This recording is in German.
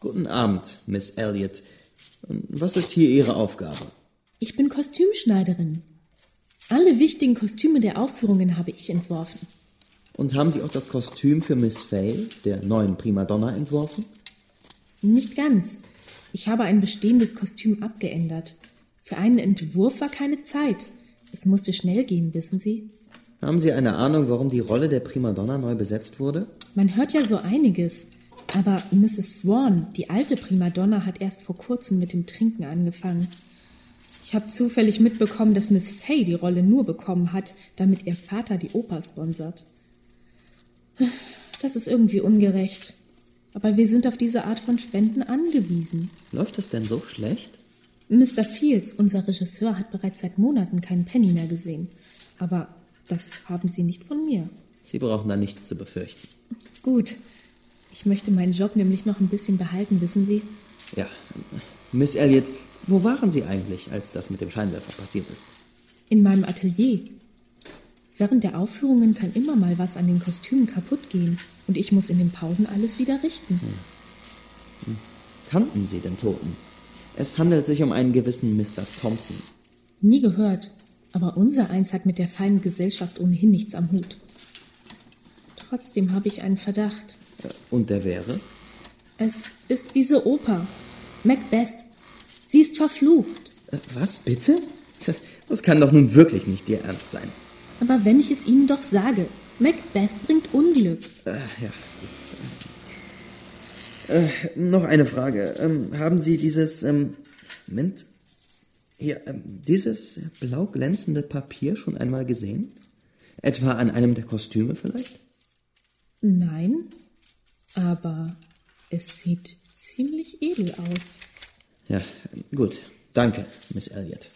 Guten Abend, Miss Elliot. Und was ist hier Ihre Aufgabe? Ich bin Kostümschneiderin. Alle wichtigen Kostüme der Aufführungen habe ich entworfen. Und haben Sie auch das Kostüm für Miss Fay, der neuen Primadonna, entworfen? Nicht ganz. Ich habe ein bestehendes Kostüm abgeändert. Für einen Entwurf war keine Zeit. Es musste schnell gehen, wissen Sie? Haben Sie eine Ahnung, warum die Rolle der Primadonna neu besetzt wurde? Man hört ja so einiges. Aber Mrs. Swan, die alte Primadonna, hat erst vor kurzem mit dem Trinken angefangen. Ich habe zufällig mitbekommen, dass Miss Fay die Rolle nur bekommen hat, damit ihr Vater die Oper sponsert. Das ist irgendwie ungerecht. Aber wir sind auf diese Art von Spenden angewiesen. Läuft das denn so schlecht? Mr. Fields, unser Regisseur, hat bereits seit Monaten keinen Penny mehr gesehen. Aber das haben Sie nicht von mir. Sie brauchen da nichts zu befürchten. Gut. Ich möchte meinen Job nämlich noch ein bisschen behalten, wissen Sie? Ja, Miss Elliot, wo waren Sie eigentlich, als das mit dem Scheinwerfer passiert ist? In meinem Atelier. Während der Aufführungen kann immer mal was an den Kostümen kaputt gehen und ich muss in den Pausen alles wieder richten. Kannten Sie den Toten? Es handelt sich um einen gewissen Mr. Thompson. Nie gehört, aber unsereins hat mit der feinen Gesellschaft ohnehin nichts am Hut. Trotzdem habe ich einen Verdacht. Und der wäre? Es ist diese Oper, Macbeth. Sie ist verflucht. Was, bitte? Das kann doch nun wirklich nicht Ihr Ernst sein. Aber wenn ich es Ihnen doch sage, Macbeth bringt Unglück. Ja. Noch eine Frage. Haben Sie dieses, Moment, hier, dieses blau glänzende Papier schon einmal gesehen? Etwa an einem der Kostüme vielleicht? Nein, aber es sieht ziemlich edel aus. Ja, gut. Danke, Miss Elliot.